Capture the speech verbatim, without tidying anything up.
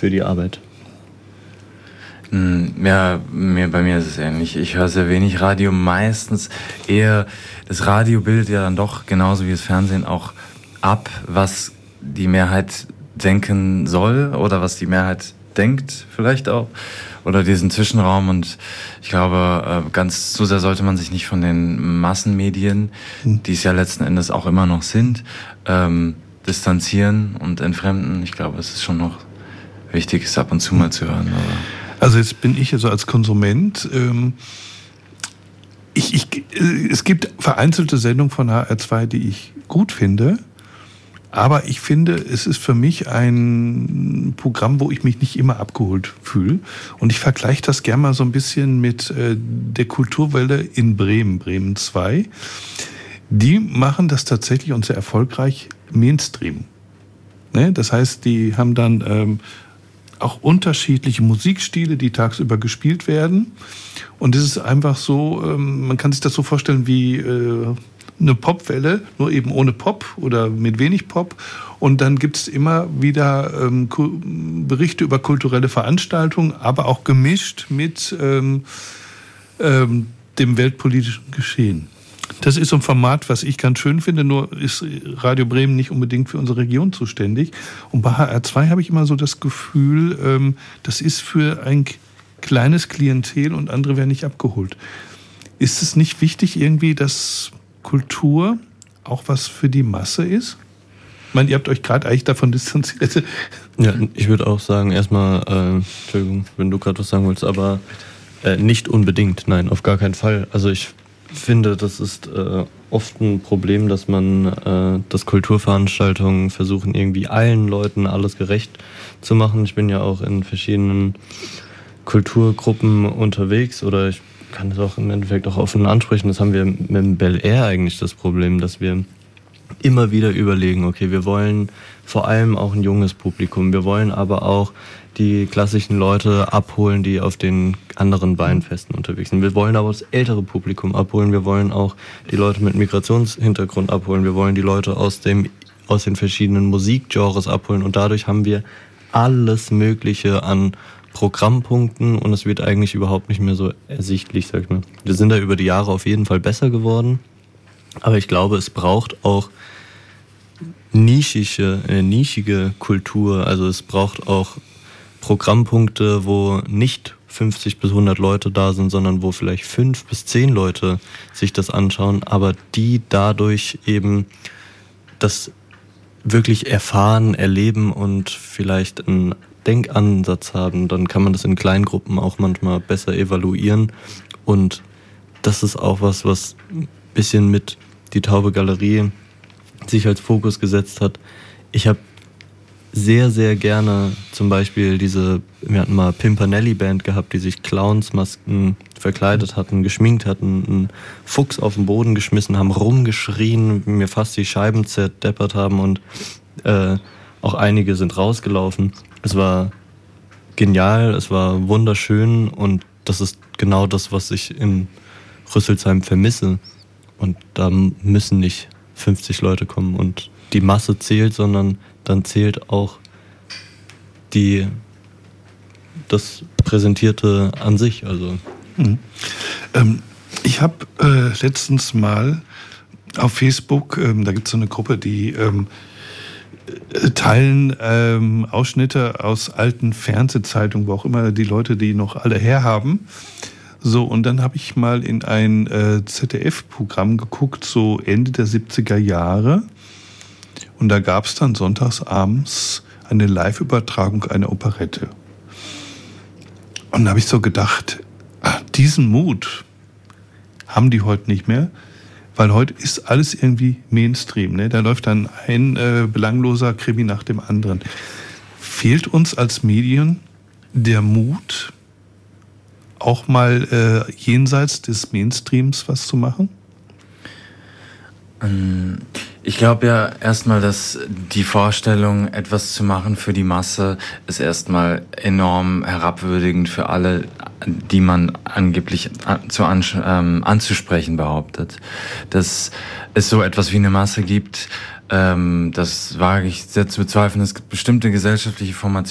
für die Arbeit? Ja, mir, bei mir ist es ähnlich. Ich höre sehr wenig Radio, meistens eher, das Radio bildet ja dann doch, genauso wie das Fernsehen, auch ab, was die Mehrheit denken soll oder was die Mehrheit denkt vielleicht auch, oder diesen Zwischenraum, und ich glaube, ganz zu sehr sollte man sich nicht von den Massenmedien, die es ja letzten Endes auch immer noch sind, ähm, distanzieren und entfremden. Ich glaube, es ist schon noch wichtig, es ab und zu mal zu hören. Aber also jetzt bin ich also als Konsument, ähm, ich, ich, äh, es gibt vereinzelte Sendungen von H R zwei, die ich gut finde, aber ich finde, es ist für mich ein Programm, wo ich mich nicht immer abgeholt fühle, und ich vergleiche das gerne mal so ein bisschen mit äh, der Kulturwelle in Bremen, Bremen zwei. Die machen das tatsächlich und sehr erfolgreich Mainstream. Ne? Das heißt, die haben dann ähm, auch unterschiedliche Musikstile, die tagsüber gespielt werden. Und es ist einfach so, ähm, man kann sich das so vorstellen wie äh, eine Popwelle, nur eben ohne Pop oder mit wenig Pop. Und dann gibt es immer wieder ähm, Berichte über kulturelle Veranstaltungen, aber auch gemischt mit ähm, ähm, dem weltpolitischen Geschehen. Das ist so ein Format, was ich ganz schön finde, nur ist Radio Bremen nicht unbedingt für unsere Region zuständig. Und bei H R zwei habe ich immer so das Gefühl, ähm, das ist für ein kleines Klientel und andere werden nicht abgeholt. Ist es nicht wichtig irgendwie, dass Kultur auch was für die Masse ist? Ich meine, ihr habt euch gerade eigentlich davon distanziert. Ja, ich würde auch sagen, erstmal, äh, Entschuldigung, wenn du gerade was sagen willst, aber äh, nicht unbedingt, nein, auf gar keinen Fall. Also ich finde, das ist äh, oft ein Problem, dass man, äh, dass Kulturveranstaltungen versuchen, irgendwie allen Leuten alles gerecht zu machen. Ich bin ja auch in verschiedenen Kulturgruppen unterwegs, oder ich kann das auch im Endeffekt auch offen ansprechen. Das haben wir mit dem Bel Air eigentlich das Problem, dass wir immer wieder überlegen, okay, wir wollen vor allem auch ein junges Publikum, wir wollen aber auch die klassischen Leute abholen, die auf den anderen Weinfesten unterwegs sind. Wir wollen aber das ältere Publikum abholen, wir wollen auch die Leute mit Migrationshintergrund abholen, wir wollen die Leute aus dem, aus den verschiedenen Musikgenres abholen, und dadurch haben wir alles Mögliche an Programmpunkten, und es wird eigentlich überhaupt nicht mehr so ersichtlich, sag ich mal. Wir sind da über die Jahre auf jeden Fall besser geworden, aber ich glaube, es braucht auch nischige, äh, nischige Kultur, also es braucht auch Programmpunkte, wo nicht fünfzig bis hundert Leute da sind, sondern wo vielleicht fünf bis zehn Leute sich das anschauen, aber die dadurch eben das wirklich erfahren, erleben und vielleicht einen Denkansatz haben. Dann kann man das in Kleingruppen auch manchmal besser evaluieren, und das ist auch was, was ein bisschen mit die Taube Galerie sich als Fokus gesetzt hat. Ich habe sehr, sehr gerne zum Beispiel diese, wir hatten mal Pimpernelli Band gehabt, die sich Clownsmasken verkleidet hatten, geschminkt hatten, einen Fuchs auf den Boden geschmissen haben, rumgeschrien, mir fast die Scheiben zerdeppert haben, und äh, auch einige sind rausgelaufen. Es war genial, es war wunderschön, und das ist genau das, was ich in Rüsselsheim vermisse. Und da müssen nicht fünfzig Leute kommen und die Masse zählt, sondern dann zählt auch die, das Präsentierte an sich. Also. Mhm. Ähm, ich habe äh, letztens mal auf Facebook, ähm, da gibt es so eine Gruppe, die ähm, teilen ähm, Ausschnitte aus alten Fernsehzeitungen, wo auch immer die Leute die noch alle herhaben. So, und dann habe ich mal in ein äh, Z D F-Programm geguckt, so Ende der siebziger Jahre. Und da gab es dann sonntagsabends eine Live-Übertragung einer Operette. Und da habe ich so gedacht, ach, diesen Mut haben die heute nicht mehr, weil heute ist alles irgendwie Mainstream. Ne? Da läuft dann ein äh, belangloser Krimi nach dem anderen. Fehlt uns als Medien der Mut, auch mal äh, jenseits des Mainstreams was zu machen? Ich glaube ja erstmal, dass die Vorstellung, etwas zu machen für die Masse, ist erstmal enorm herabwürdigend für alle, die man angeblich an, zu an, ähm, anzusprechen behauptet. Dass es so etwas wie eine Masse gibt, ähm, das wage ich sehr zu bezweifeln. Es gibt bestimmte gesellschaftliche Formationen,